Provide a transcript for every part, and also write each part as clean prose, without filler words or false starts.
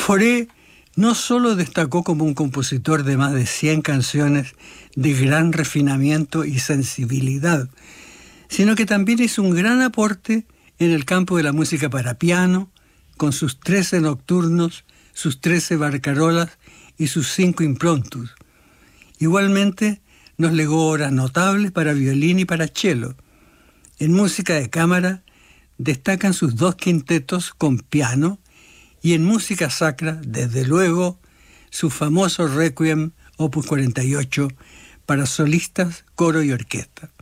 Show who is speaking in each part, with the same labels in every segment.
Speaker 1: Fauré no solo destacó como un compositor de más de 100 canciones de gran refinamiento y sensibilidad, sino que también hizo un gran aporte en el campo de la música para piano, con sus 13 nocturnos, sus 13 barcarolas y sus 5 impromptus. Igualmente, nos legó obras notables para violín y para cello. En música de cámara destacan sus 2 quintetos con piano y en música sacra, desde luego, su famoso Requiem Opus 48 para solistas, coro y orquesta.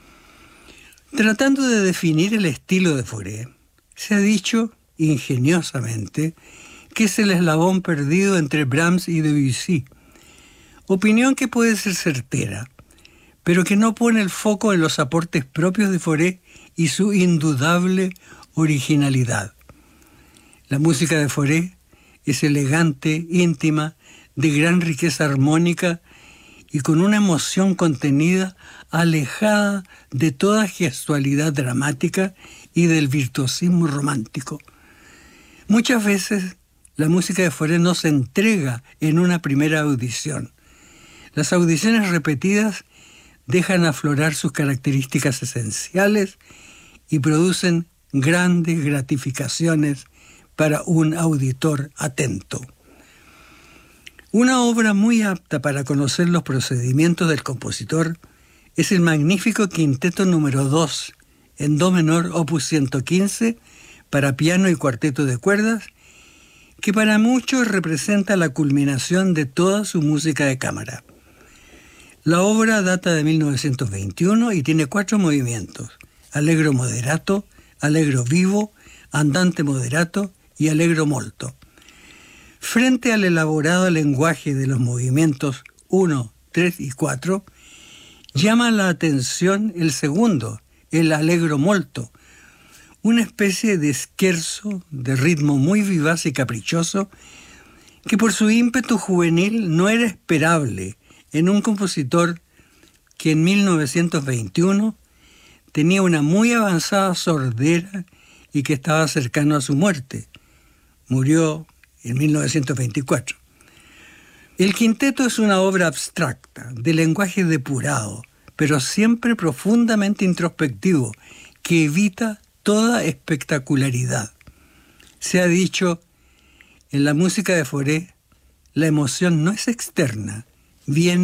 Speaker 1: Tratando de definir el estilo de Fauré, se ha dicho ingeniosamente que es el eslabón perdido entre Brahms y Debussy, opinión que puede ser certera, pero que no pone el foco en los aportes propios de Fauré y su indudable originalidad. La música de Fauré es elegante, íntima, de gran riqueza armónica y con una emoción contenida alejada de toda gestualidad dramática y del virtuosismo romántico. Muchas veces la música de Fauré no se entrega en una primera audición. Las audiciones repetidas dejan aflorar sus características esenciales y producen grandes gratificaciones para un auditor atento. Una obra muy apta para conocer los procedimientos del compositor es el magnífico Quinteto número 2, en do menor opus 115, para piano y cuarteto de cuerdas, que para muchos representa la culminación de toda su música de cámara. La obra data de 1921 y tiene 4 movimientos: allegro moderato, allegro vivo, andante moderato y allegro molto. Frente al elaborado lenguaje de los movimientos 1, 3 y 4, llama la atención el segundo, el allegro molto, una especie de scherzo de ritmo muy vivaz y caprichoso que por su ímpetu juvenil no era esperable en un compositor que en 1921 tenía una muy avanzada sordera y que estaba cercano a su muerte. Murió en 1924. El quinteto es una obra abstracta, de lenguaje depurado, pero siempre profundamente introspectivo, que evita toda espectacularidad. Se ha dicho, en la música de Fauré, la emoción no es externa, viene